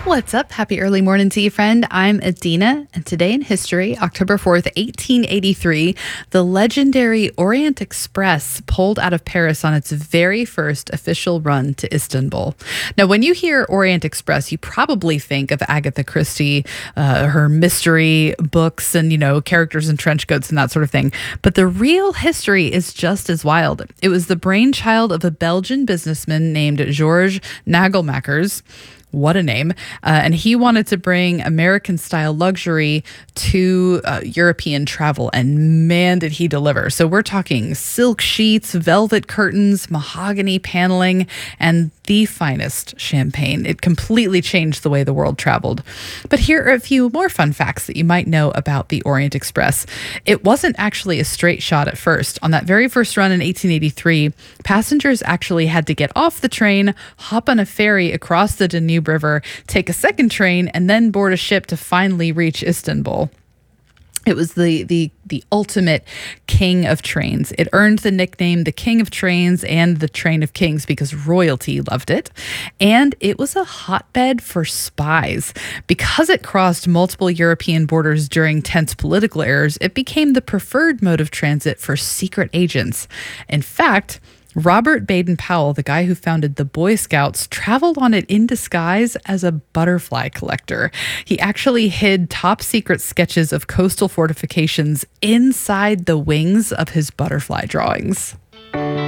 What's up? Happy early morning to you, friend. I'm Adina, and today in history, October 4th, 1883, the legendary Orient Express pulled out of Paris on its very first official run to Istanbul. Now, when you hear Orient Express, you probably think of Agatha Christie, her mystery books and, characters in trench coats and that sort of thing. But the real history is just as wild. It was the brainchild of a Belgian businessman named Georges Nagelmakers. What a name. And he wanted to bring American-style luxury to European travel, and man, did he deliver. So we're talking silk sheets, velvet curtains, mahogany paneling, and the finest champagne. It completely changed the way the world traveled. But here are a few more fun facts that you might know about the Orient Express. It wasn't actually a straight shot at first. On that very first run in 1883, passengers actually had to get off the train, hop on a ferry across the Danube River, take a second train, and then board a ship to finally reach Istanbul. It was the ultimate king of trains. It earned the nickname the King of Trains and the Train of Kings because royalty loved it. And it was a hotbed for spies. Because it crossed multiple European borders during tense political eras, it became the preferred mode of transit for secret agents. In fact, Robert Baden-Powell, the guy who founded the Boy Scouts, traveled on it in disguise as a butterfly collector. He actually hid top secret sketches of coastal fortifications inside the wings of his butterfly drawings.